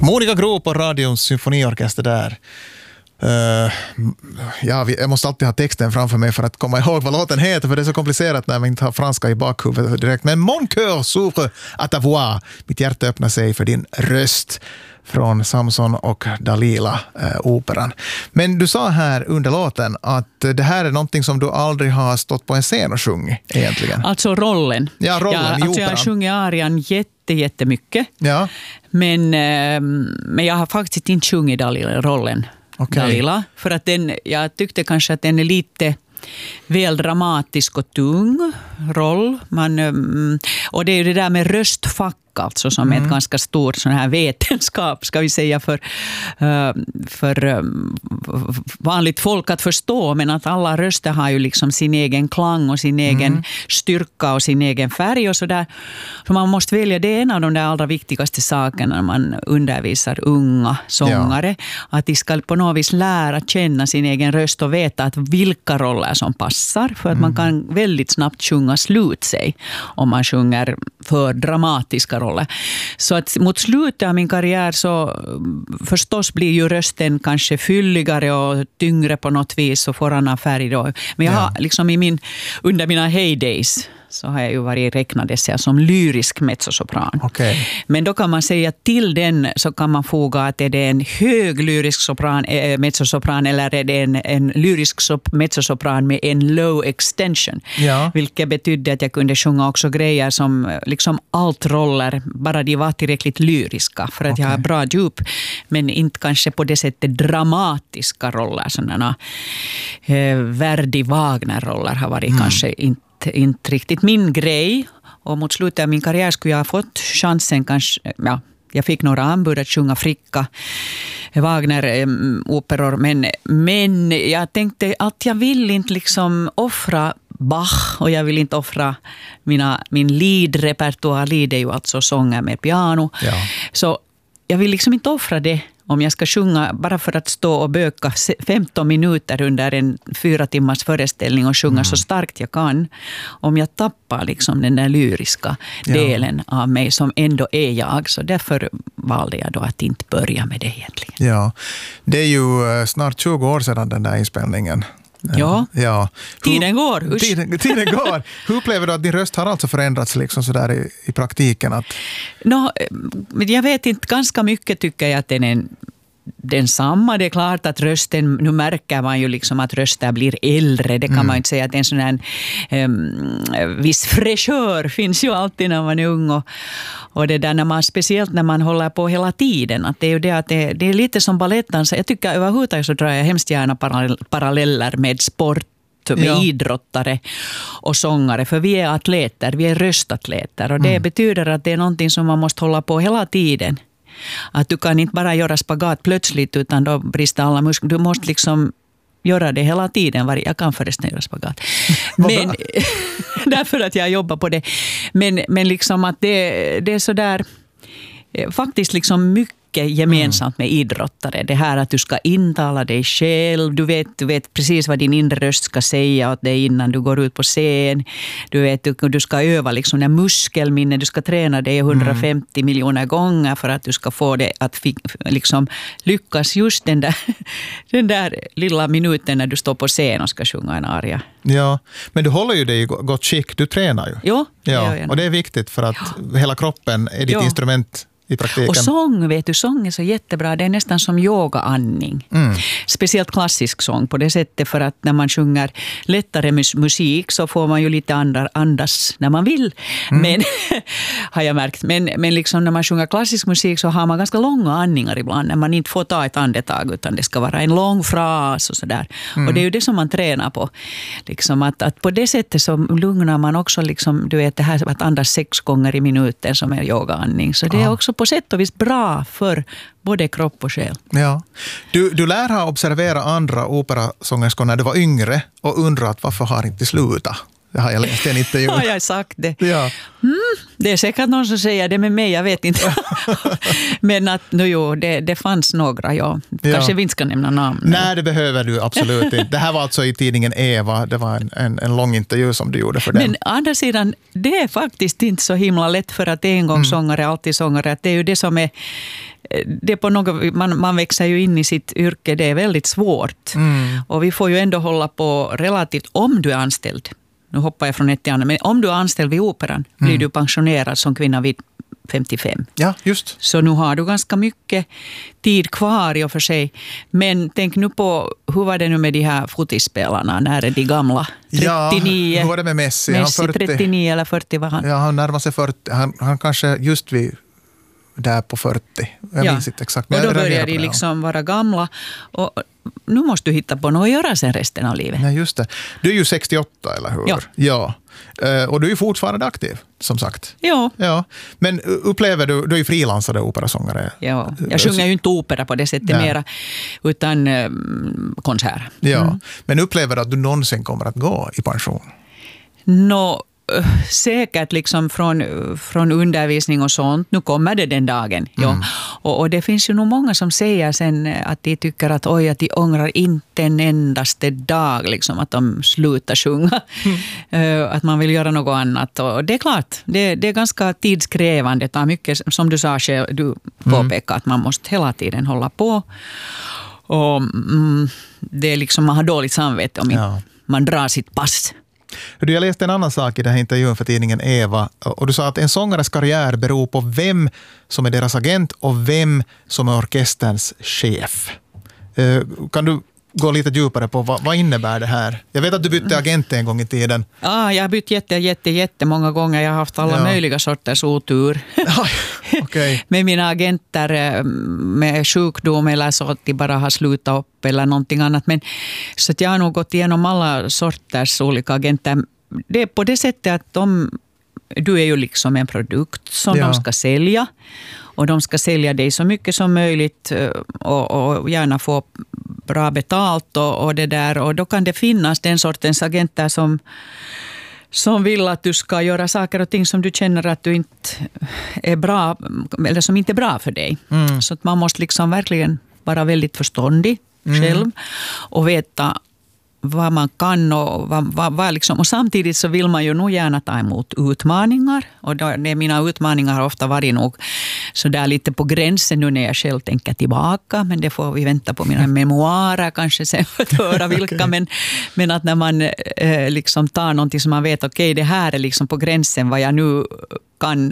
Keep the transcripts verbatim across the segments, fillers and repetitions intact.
Monica Grå på Radions symfoniorkester där. Uh, ja, vi, jag måste alltid ha texten framför mig för att komma ihåg vad låten heter, för det är så komplicerat när man inte har franska i bakhuvudet direkt. Men Mon cœur s'ouvre à ta voix. Mitt hjärta öppnar sig för din röst, från Samson och Dalila eh, operan. Men du sa här under låten att det här är någonting som du aldrig har stått på en scen och sjungit egentligen. Alltså rollen. Ja, rollen ja, i alltså operan. jag har sjungit arian jätte, jättemycket. Ja. Men, eh, men jag har faktiskt inte sjungit Dalila, rollen. Okay. Dalila, för att den, jag tyckte kanske att den är lite väl dramatisk och tung roll. Man, och det är ju det där med röstfack alltså, som mm. är ett ganska stort sån här vetenskap, ska vi säga, för, för vanligt folk att förstå, men att alla röster har ju liksom sin egen klang och sin egen mm. styrka och sin egen färg och sådär. Så man måste välja, det är en av de där allra viktigaste sakerna när man undervisar unga sångare, ja. Att de ska på något vis lära känna sin egen röst och veta att vilka roller som passar, för att mm. man kan väldigt snabbt sjunga slut sig om man sjunger för dramatiska roller. Så att mot slutet av min karriär så förstås blir ju rösten kanske fylligare och tyngre på något vis och får annan färg då. Men jag ja. har liksom i min, under mina heydays så har jag ju varit räknades jag som lyrisk mezzosopran. Okay. Men då kan man säga att till den så kan man foga att är det en hög lyrisk sopran, äh, mezzosopran eller är det en, en lyrisk sop, mezzosopran med en low extension. Ja. Vilket betydde att jag kunde sjunga också grejer som liksom altroller, bara de var tillräckligt lyriska för att okay. jag har bra djup, men inte kanske på det sättet dramatiska roller. Sådana eh, Verdi-Wagner-roller har varit mm. kanske inte inte riktigt min grej, och mot slutet av min karriär skulle jag ha fått chansen kanske, ja, jag fick några anbud att sjunga fricka Wagner-operor, men, men jag tänkte att jag vill inte liksom offra Bach och jag vill inte offra mina, min lead-repertoar. Lead är ju alltså sånger med piano, ja. Så jag vill liksom inte offra det om jag ska sjunga bara för att stå och böka femton minuter under en fyra timmars föreställning och sjunga mm. så starkt jag kan. Om jag tappar liksom den där lyriska ja. delen av mig som ändå är jag. Så därför valde jag då att inte börja med det egentligen. Ja, det är ju snart tjugo år sedan den där inspelningen. Ja, ja. Tiden går. Tiden, tiden går. Hur upplever du att din röst har alltså förändrats liksom så där i, i praktiken? Att... No, jag vet inte, ganska mycket tycker jag att den är densamma. Det är klart att rösten, nu märker man ju liksom att rösten blir äldre. Det kan mm. man inte säga att en sån här um, viss fräschör finns ju alltid när man är ung. Och, och det där när man, speciellt när man håller på hela tiden. Att det är ju det att det, det är lite som balettdansa. Jag tycker överhuvudtaget så drar jag hemskt gärna paralleller med sport, med ja. idrottare och sångare, för vi är atleter, vi är röstatleter, och det mm. betyder att det är någonting som man måste hålla på hela tiden. Att du kan inte bara göra spagat plötsligt, utan då brister alla muskler. Du måste liksom göra det hela tiden. Jag kan förresten göra spagat. Men, därför att jag jobbar på det. Men, men liksom att det, det är så där faktiskt liksom mycket gemensamt med idrottare. Det här att du ska intala dig själv. Du vet, du vet precis vad din inre röst ska säga åt dig innan du går ut på scen. Du vet, du, du ska öva liksom när muskelminne. Du ska träna dig hundrafemtio mm. miljoner gånger för att du ska få det att liksom lyckas just den där, den där lilla minuten när du står på scen och ska sjunga en aria. Ja, men du håller ju dig i gott skick. Du tränar ju. Jo, ja, och det är viktigt för att ja. hela kroppen är ditt jo. instrument i praktiken. Och sång, vet du, sång är så jättebra. Det är nästan som yogaandning. Mm. Speciellt klassisk sång på det sättet, för att när man sjunger lättare mus- musik så får man ju lite andar, andas när man vill. Mm. Men, har jag märkt. Men, men liksom när man sjunger klassisk musik så har man ganska långa andningar ibland, när man inte får ta ett andetag, utan det ska vara en lång fras och sådär. Mm. Och det är ju det som man tränar på. Liksom att, att på det sättet så lugnar man också liksom, du vet, det här att andas sex gånger i minuten som är yogaandning. Så det är också på sätt och vis bra för både kropp och själ. Ja. Du, du lär ha observerat andra operasångerskor när du var yngre och undrat varför har inte slutat. Det har jag läst en intervju. Har jag sagt det? Ja. Mm. det är säkert någon som säger det med mig, jag vet inte. Men att nu jo, det, det fanns några, ja. Kanske ja. vi inte ska nämna namn. Nej, det behöver du absolut inte. Det här var alltså i tidningen Eva, det var en, en, en lång intervju som du gjorde för den. Men å andra sidan, det är faktiskt inte så himla lätt för att en gång mm. sångare, alltid sångare. Att det är ju det som är, det är på något, man, man växer ju in i sitt yrke, det är väldigt svårt. Mm. Och vi får ju ändå hålla på relativt, om du är anställd. Nu hoppar jag från ett till annat, men om du är anställd vid operan mm. blir du pensionerad som kvinna vid femtiofem. Ja, just. Så nu har du ganska mycket tid kvar i och för sig. Men tänk nu på, hur var det nu med de här fotbollsspelarna? När är de gamla? trettionio. Ja, hur var det med Messi? Messi han fyrtio. trettionio eller fyrtio var han. Ja, han närmar sig fyrtio. Han, han kanske just vid där på fyrtio. Jag ja. minns inte exakt. Men och då börjar de liksom vara gamla. Och nu måste du hitta på något att göra sen resten av livet. Nej, just det. Du är ju sextioåtta, eller hur? Ja. ja. Och du är ju fortfarande aktiv, som sagt. Ja. ja. Men upplever du, du är ju frilansare operasångare. Ja, jag sjunger ju inte opera på det sättet mera, utan äh, konsert. Ja, mm. men upplever du att du någonsin kommer att gå i pension? Nå, säkert liksom från, från undervisning och sånt. Nu kommer det den dagen. Ja. Mm. Och, och det finns ju nog många som säger sen att de tycker att oj, att de ångrar inte en endaste dag liksom, att de slutar sjunga. Mm. Att man vill göra något annat. Och det är klart, det, det är ganska tidskrävande. Det tar mycket, som du sa själv, du påpekar mm. att man måste hela tiden hålla på. Och mm, det är liksom, man har dåligt samvete om ja. man drar sitt pass. Jag läste en annan sak i den här intervjun för tidningen Eva, och du sa att en sångares karriär beror på vem som är deras agent och vem som är orkesterns chef. Kan du gå lite djupare på vad, vad innebär det här? Jag vet att du bytte agent en gång i tiden. Ja, jag har bytt jätte, jätte, jätte många gånger. Jag har haft alla ja. möjliga sorters otur. Okay. Med mina agenter med sjukdom eller så att de bara har slutat upp eller någonting annat. Men, så att jag har nog gått igenom alla sorters olika agenter. Det är på det sättet att de, du är ju liksom en produkt som ja. de ska sälja. Och de ska sälja dig så mycket som möjligt och, och gärna få bra betalt och, och det där. Och då kan det finnas den sortens agenter som, som vill att du ska göra saker och ting som du känner att du inte är bra, eller som inte är bra för dig. Mm. Så att man måste liksom verkligen vara väldigt förståndig mm. själv och veta vad man kan och, vad, vad, vad liksom. Och samtidigt så vill man ju nog gärna ta emot utmaningar. Och då, det, mina utmaningar har ofta varit nog så där lite på gränsen nu när jag själv tänker tillbaka. Men det får vi vänta på mina memoarer kanske sen för att höra vilka. okay. men, men att när man eh, liksom tar någonting som man vet, okej okay, det här är liksom på gränsen vad jag nu kan,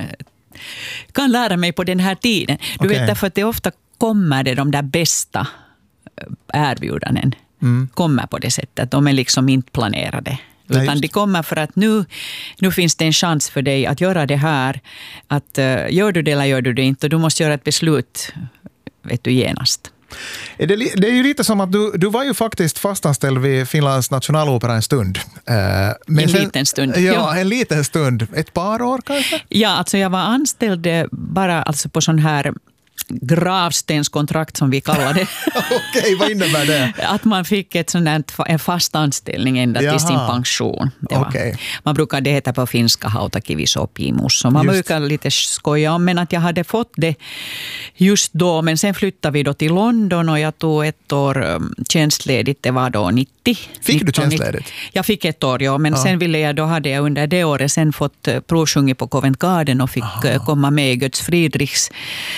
kan lära mig på den här tiden. Du okay. vet därför att det ofta kommer det de där bästa erbjudanden. Mm. kommer på det sättet. De är liksom inte planerade. Utan Nej, de kommer för att nu, nu finns det en chans för dig att göra det här. Att uh, gör du det eller gör du det inte. Och du måste göra ett beslut, vet du, genast. Det, det är ju lite som att du, du var ju faktiskt fastanställd vid Finlands nationalopera en stund. Uh, men en sen, liten stund. Ja, ja, en liten stund. Ett par år kanske? Ja, alltså jag var anställd bara alltså på sån här gravstenskontrakt som vi kallar det. Okej, okay, vad innebär det? Att man fick ett sånt här, en fast anställning ända Jaha. till sin pension. Det var, okay. Man brukar det heta på finska hautakivisopimus. Så man just. brukar lite skoja om, men att jag hade fått det just då. Men sen flyttade vi då till London och jag tog ett år tjänstledigt. Det var då nittio. Fick du tjänstledigt? Jag fick ett år, ja. Men ja. sen ville jag, då hade jag under det året sen fått provsjunga på Covent Garden och fick Aha. komma med i Götz Friedrichs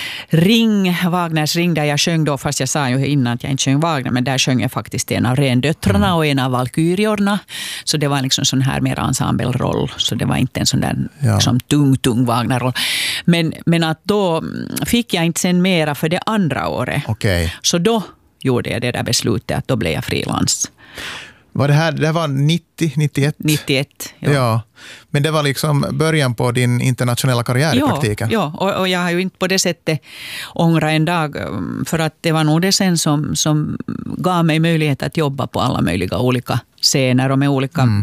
Ring, Wagners Ring, där jag sjöng då, fast jag sa ju innan att jag inte sjöng Wagner, men där sjöng jag faktiskt en av rendöttrarna mm. och en av valkyriorna. Så det var liksom sån här mer ensembleroll, så det var inte en sån där ja. liksom, tung, tung Wagnerroll. Men, men att då fick jag inte sen mera för det andra året. Okay. Så då gjorde jag det där beslutet att då blev jag frilans. Var det här, det var nittio, nittioett? nittioett, ja. ja. Men det var liksom början på din internationella karriär i ja, praktiken. Ja, och, och jag har ju inte på det sättet ångrat en dag, för att det var nog det sen som, som gav mig möjlighet att jobba på alla möjliga olika scener och med olika, mm.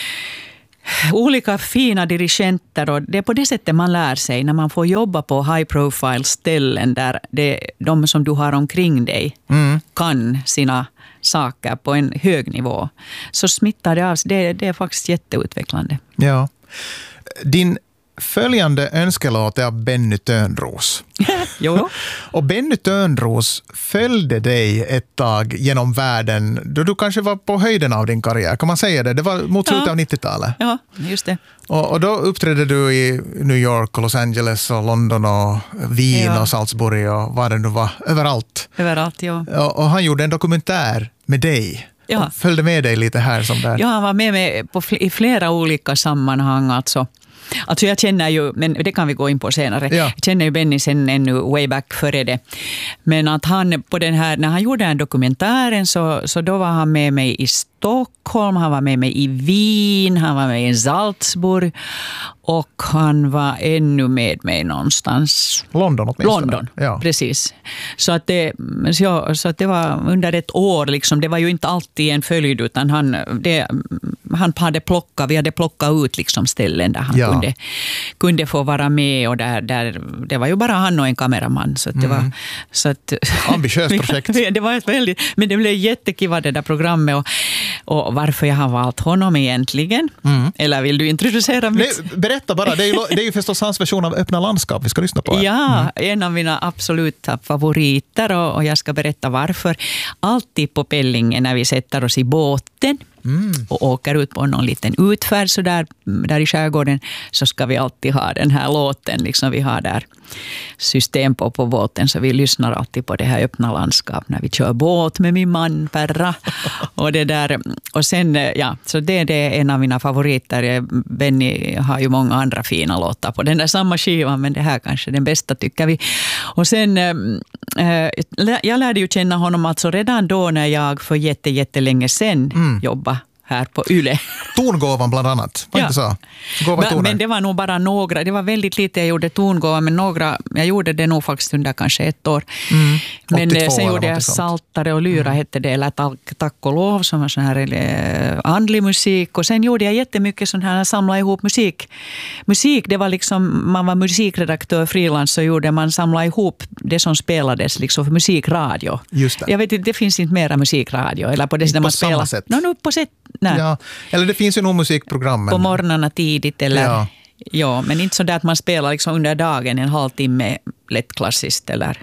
olika fina dirigenter. Och det är på det sättet man lär sig när man får jobba på high profile ställen där det, de som du har omkring dig mm. kan sina saker på en hög nivå. Så smittar det av sig. Det, det är faktiskt jätteutvecklande. Ja. Din följande önskelåt är av Benny Törnros. Jo. Och Benny Törnros följde dig ett tag genom världen då du kanske var på höjden av din karriär. Kan man säga det? Det var mot slutet Ja. av nittiotalet. Ja, just det. Och, och då uppträdde du i New York och Los Angeles och London och Wien Ja. och Salzburg och vad det nu var. Överallt. Överallt, ja. Och, och han gjorde en dokumentär med dig. Ja. Och följde med dig lite här som där. Ja, han var med mig på fl- i flera olika sammanhang. Alltså. Alltså jag känner ju, men det kan vi gå in på senare. Ja. Jag känner ju Benny sen ännu way back före det. Men att han på den här, när han gjorde den dokumentären så, så då var han med mig i Stockholm, han var med mig i Wien, han var med i Salzburg och han var ännu med mig någonstans. London åtminstone. London, Ja. precis. Så att, det, så, så att det var under ett år, liksom, det var ju inte alltid en följd utan han, det, han hade plockat, vi hade plockat ut liksom ställen där han Ja. kunde, kunde få vara med och där, där, det var ju bara han och en kameraman. Så att det var, så att, Ambitiöst projekt. det var ett väldigt, men det blev jättekiva det där programmet och, och varför jag har valt honom egentligen. Mm. Eller vill du introducera mitt? Nej, berätta bara, det är, ju, det är ju förstås hans version av Öppna landskap vi ska lyssna på. Här. Ja, en av mina absoluta favoriter och, och jag ska berätta varför. Alltid på Pellingen när vi sätter oss i båten Mm. och åker ut på någon liten utfärd så där, där i skärgården så ska vi alltid ha den här låten. Liksom vi har där system på, på båten så vi lyssnar alltid på det här Öppna landskap när vi kör båt med min man Perra. och, det där, och sen, ja, så det, det är en av mina favoriter. Benny har ju många andra fina låtar på den där samma skivan men det här kanske är den bästa tycker vi. Och sen, äh, jag lärde ju känna honom alltså redan då när jag för jätte, jättelänge sedan mm. jobbade här på Yle. Tongåvan bland annat, var Ja. inte så? Gåva Men, men det var nog bara några, det var väldigt lite jag gjorde tongåva, men några, jag gjorde det nog faktiskt under kanske ett år. Mm. Men åttiotvå sen eller gjorde jag något sånt. Saltare och Lyra mm. hette det, eller tack, tack och lov som var sån här eh, andlig musik. Och sen gjorde jag jättemycket sån här, samla ihop musik. Musik, det var liksom, man var musikredaktör, frilans, så gjorde man samla ihop det som spelades liksom för musikradio. Just det. Jag vet inte, det finns inte mera musikradio. Eller på det Inte där på man samma spelar. sätt. No, no, på sätt, nej. Ja. Eller det finns ju nog musikprogram. Men... På morgnarna tidigt eller... Ja. Ja, men inte så där att man spelar liksom under dagen en halvtimme lättklassiskt eller...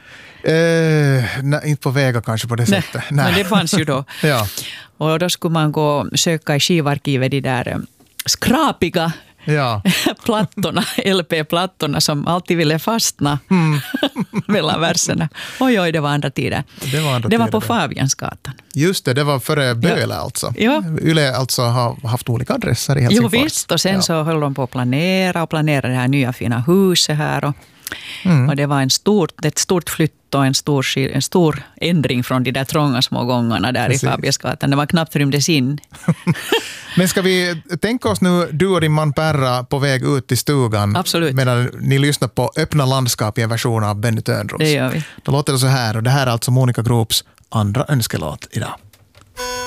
Eh, nej, inte på Vega kanske på det Nej, sättet. men det fanns ju då. Ja. Och då skulle man gå och söka i skivarkivet de där eh, skrapiga Ja. plattorna, L P-plattorna som alltid ville fastna Mm. mellan verserna. Oj, oj, det var andra tider. Det var, andra Det var tider på det. Fabiansgatan. Just det, det var före Böle alltså. Ja. Yle alltså har haft olika adresser i Helsingfors. Jo visst, och sen ja. så höll de på att planera och planera det här nya fina huset här. Och, Mm. och det var en stort, ett stort flytt och en stor, skil- en stor ändring från de där trånga små gångarna där Precis. i Fabiansgatan. Det var knappt rymdes in. Men ska vi tänka oss nu, du och din man Perra på väg ut i stugan. Absolut. Medan ni lyssnar på Öppna landskap i en version av Benny Törnros. Det gör vi. Då låter det så här, och det här är alltså Monica Grops andra önskelåt idag.